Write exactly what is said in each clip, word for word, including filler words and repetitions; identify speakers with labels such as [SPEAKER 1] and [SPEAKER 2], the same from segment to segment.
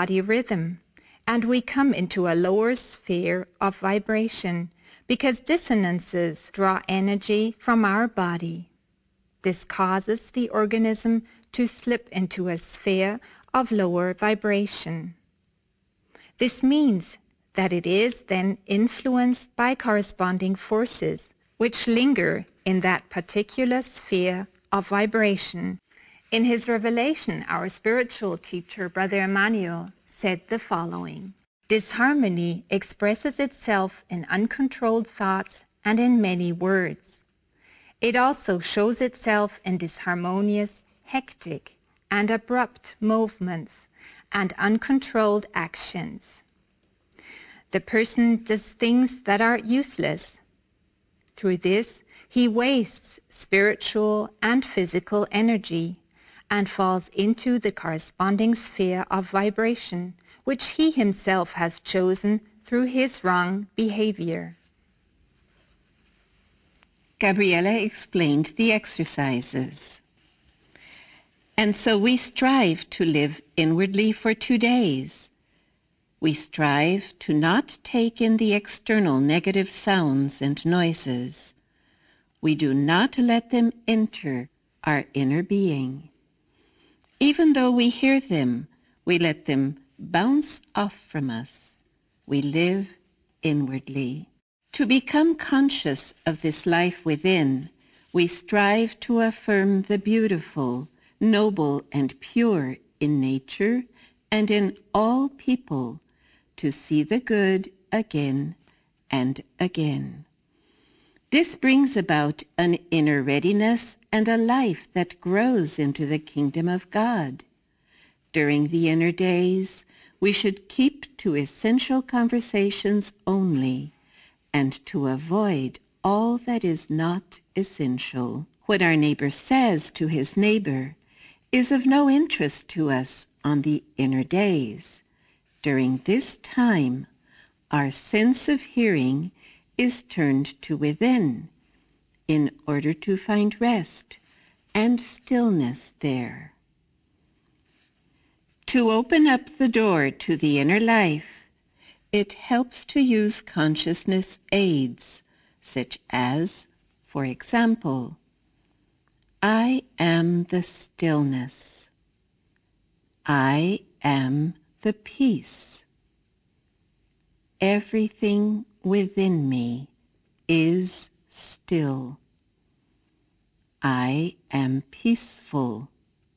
[SPEAKER 1] body rhythm, and we come into a lower sphere of vibration because dissonances draw energy from our body. This causes the organism to slip into a sphere of lower vibration. This means that it is then influenced by corresponding forces which linger in that particular sphere of vibration. In his revelation, our spiritual teacher, Brother Emmanuel, said the following: disharmony expresses itself in uncontrolled thoughts and in many words. It also shows itself in disharmonious, hectic, and abrupt movements and uncontrolled actions. The person does things that are useless. Through this, he wastes spiritual and physical energy and falls into the corresponding sphere of vibration, which he himself has chosen through his wrong behavior.
[SPEAKER 2] Gabriela explained the exercises. And so we strive to live inwardly for two days. We strive to not take in the external negative sounds and noises. We do not let them enter our inner being. Even though we hear them, we let them bounce off from us. We live inwardly. To become conscious of this life within, we strive to affirm the beautiful, noble, and pure in nature and in all people, to see the good again and again. This brings about an inner readiness and a life that grows into the kingdom of God. During the inner days, we should keep to essential conversations only, and to avoid all that is not essential. What our neighbor says to his neighbor is of no interest to us on the inner days. During this time, our sense of hearing is turned to within in order to find rest and stillness there. To open up the door to the inner life, it helps to use consciousness aids, such as, for example, I am the stillness. I am the peace. Everything within me is still. I am peaceful.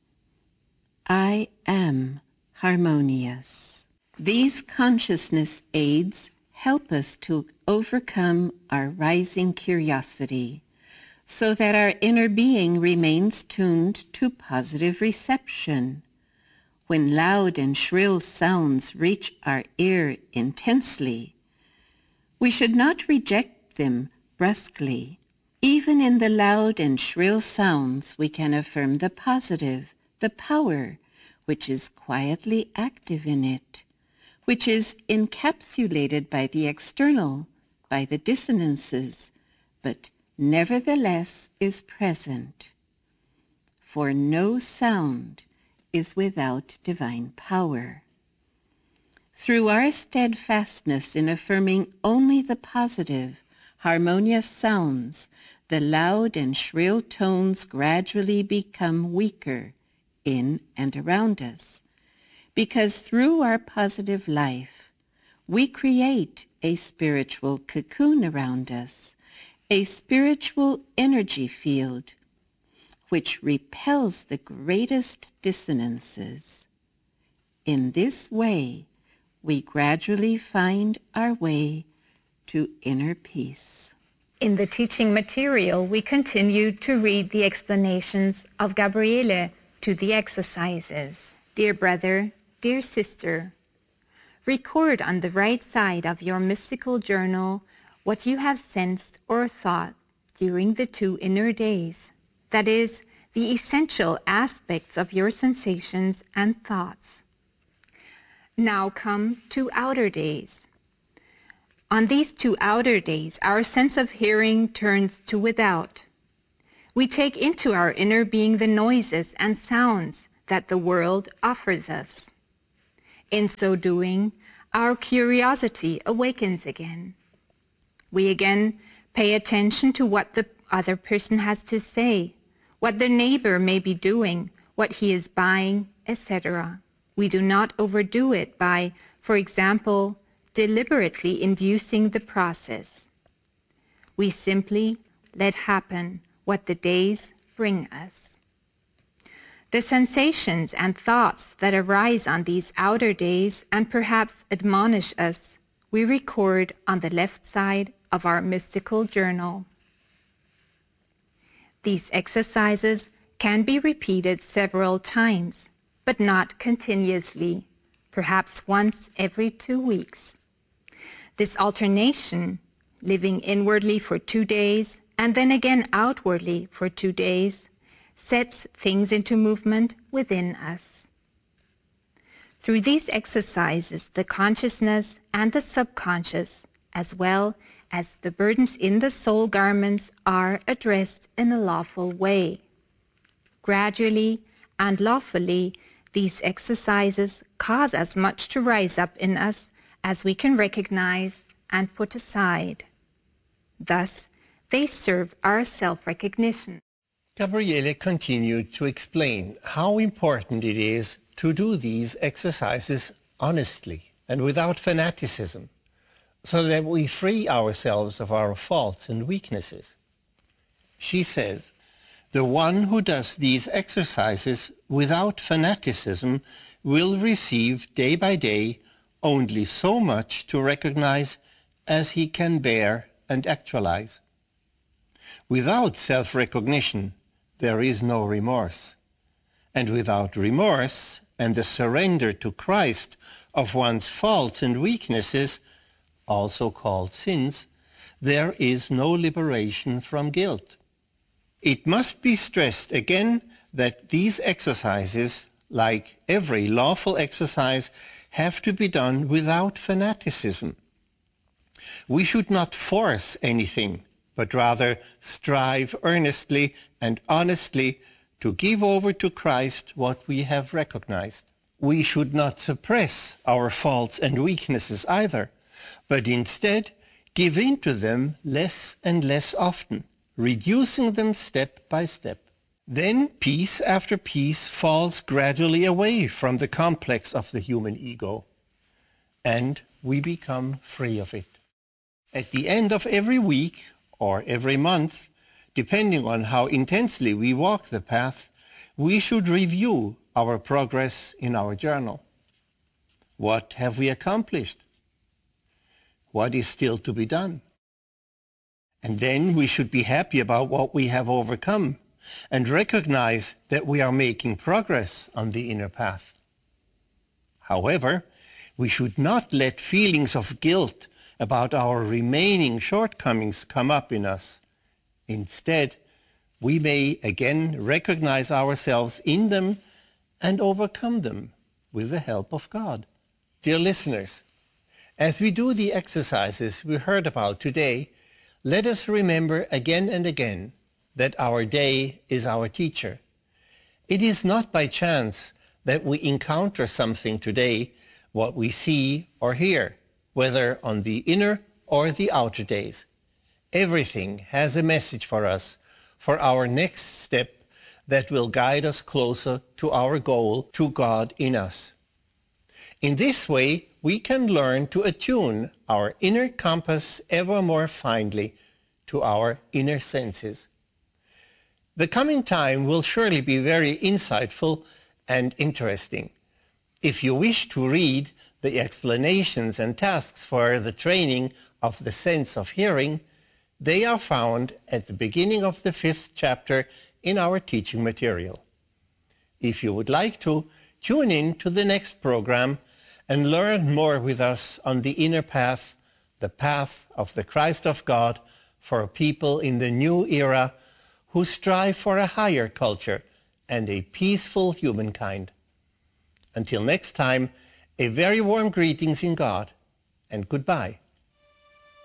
[SPEAKER 2] I am harmonious. These consciousness aids help us to overcome our rising curiosity so that our inner being remains tuned to positive reception. When loud and shrill sounds reach our ear intensely, we should not reject them brusquely. Even in the loud and shrill sounds, we can affirm the positive, the power, which is quietly active in it, which is encapsulated by the external, by the dissonances, but nevertheless is present. For no sound is without divine power. Through our steadfastness in affirming only the positive, harmonious sounds, the loud and shrill tones gradually become weaker in and around us, because through our positive life, we create a spiritual cocoon around us, a spiritual energy field, which repels the greatest dissonances. In this way, we gradually find our way to inner peace.
[SPEAKER 1] In the teaching material, we continue to read the explanations of Gabriele to the exercises. Dear brother, dear sister, record on the right side of your mystical journal what you have sensed or thought during the two inner days. That is, the essential aspects of your sensations and thoughts. Now come two outer days. On these two outer days, our sense of hearing turns to without. We take into our inner being the noises and sounds that the world offers us. In so doing, our curiosity awakens again. We again pay attention to what the other person has to say, what their neighbor may be doing, what he is buying, et cetera. We do not overdo it by, for example, deliberately inducing the process. We simply let happen what the days bring us. The sensations and thoughts that arise on these outer days and perhaps admonish us, we record on the left side of our mystical journal. These exercises can be repeated several times, but not continuously, perhaps once every two weeks. This alternation, living inwardly for two days and then again outwardly for two days, sets things into movement within us. Through these exercises, the consciousness and the subconscious, as well as the burdens in the soul garments, are addressed in a lawful way. Gradually and lawfully, these exercises cause as much to rise up in us as we can recognize and put aside. Thus, they serve our self-recognition.
[SPEAKER 3] Gabriele continued to explain how important it is to do these exercises honestly and without fanaticism, so that we free ourselves of our faults and weaknesses. She says, "The one who does these exercises without fanaticism will receive day by day only so much to recognize as he can bear and actualize. Without self-recognition, there is no remorse. And without remorse and the surrender to Christ of one's faults and weaknesses, also called sins, there is no liberation from guilt." It must be stressed again that these exercises, like every lawful exercise, have to be done without fanaticism. We should not force anything, but rather strive earnestly and honestly to give over to Christ what we have recognized. We should not suppress our faults and weaknesses either, but instead give in to them less and less often, reducing them step by step. Then piece after piece falls gradually away from the complex of the human ego, and we become free of it. At the end of every week or every month, depending on how intensely we walk the path, we should review our progress in our journal. What have we accomplished? What is still to be done? And then we should be happy about what we have overcome and recognize that we are making progress on the inner path. However, we should not let feelings of guilt about our remaining shortcomings come up in us. Instead, we may again recognize ourselves in them and overcome them with the help of God. Dear listeners, as we do the exercises we heard about today, let us remember again and again that our day is our teacher. It is not by chance that we encounter something today, what we see or hear, whether on the inner or the outer days. Everything has a message for us, for our next step that will guide us closer to our goal, to God in us. In this way, we can learn to attune our inner compass ever more finely to our inner senses. The coming time will surely be very insightful and interesting. If you wish to read the explanations and tasks for the training of the sense of hearing, they are found at the beginning of the fifth chapter in our teaching material. If you would like to, tune in to the next program and learn more with us on the inner path, the path of the Christ of God for people in the new era who strive for a higher culture and a peaceful humankind. Until next time, a very warm greetings in God, and goodbye.